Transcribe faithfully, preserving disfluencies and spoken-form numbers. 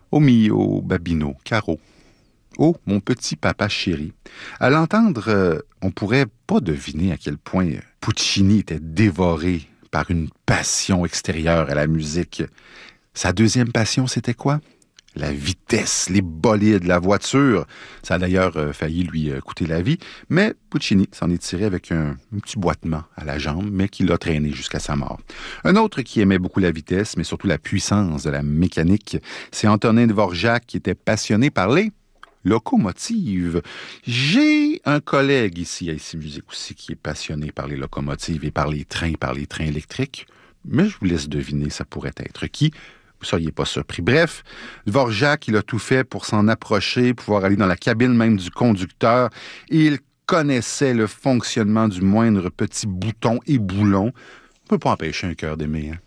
Oh mio babino, Caro. Oh, mon petit papa chéri. À l'entendre, euh, on pourrait pas deviner à quel point Puccini était dévoré par une passion extérieure à la musique. Sa deuxième passion, c'était quoi? La vitesse, les bolides, la voiture. Ça a d'ailleurs euh, failli lui euh, coûter la vie, mais Puccini s'en est tiré avec un, un petit boitement à la jambe, mais qui l'a traîné jusqu'à sa mort. Un autre qui aimait beaucoup la vitesse, mais surtout la puissance de la mécanique, c'est Antonin Dvorak, qui était passionné par les locomotives. J'ai un collègue ici à Ici Musique aussi qui est passionné par les locomotives et par les trains, par les trains électriques, mais je vous laisse deviner, ça pourrait être qui. Vous ne seriez pas surpris. Bref, Dvorak, il a tout fait pour s'en approcher, pouvoir aller dans la cabine même du conducteur. Et il connaissait le fonctionnement du moindre petit bouton et boulon. On ne peut pas empêcher un cœur d'aimer. Hein?